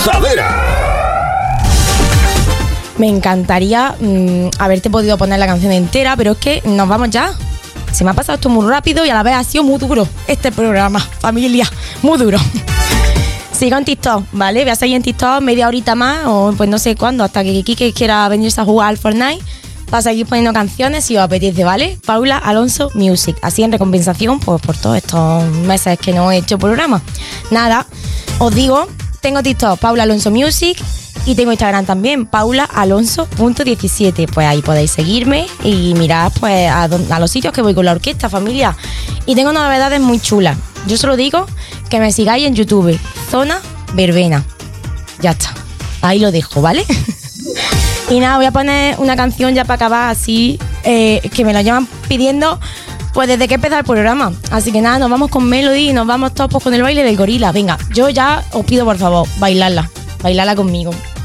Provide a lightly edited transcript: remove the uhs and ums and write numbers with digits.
Gozadera. Me encantaría haberte podido poner la canción entera, pero es que nos vamos ya. Se me ha pasado esto muy rápido y a la vez ha sido muy duro este programa, familia, muy duro. Sigo en TikTok, ¿vale? Voy a seguir en TikTok media horita más o pues no sé cuándo, hasta que Kike quiera venirse a jugar al Fortnite, para seguir poniendo canciones si os apetece, ¿vale? Paula Alonso Music, así en recompensación pues por todos estos meses que no he hecho programa. Nada, os digo, tengo TikTok, Paula Alonso Music, y tengo Instagram también, paulaalonso.17. Pues ahí podéis seguirme y mirad pues a los sitios que voy con la orquesta, familia. Y tengo novedades muy chulas. Yo solo digo que me sigáis en YouTube, Zona Verbena. Ya está, ahí lo dejo, ¿vale? Y nada, voy a poner una canción ya para acabar así, que me la llevan pidiendo pues desde que empezó el programa. Así que nada, nos vamos con Melody y nos vamos todos pues, con el baile del gorila. Venga, yo ya os pido por favor, bailarla conmigo.